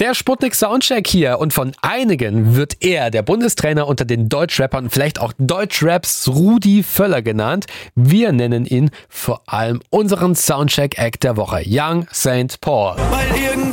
Der Sputnik Soundcheck hier und von einigen wird er der Bundestrainer unter den Deutschrappern, vielleicht auch Deutschraps Rudi Völler genannt. Wir nennen ihn vor allem unseren Soundcheck-Act der Woche, Young St. Paul. Weil